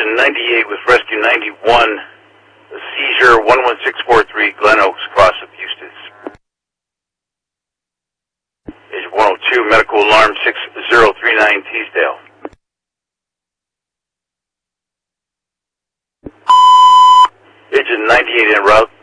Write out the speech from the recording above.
98 with Rescue 91, seizure 11643, Glen Oaks, cross of Eustis. Agent 102, medical alarm 6039, Teasdale. Agent 98 en route.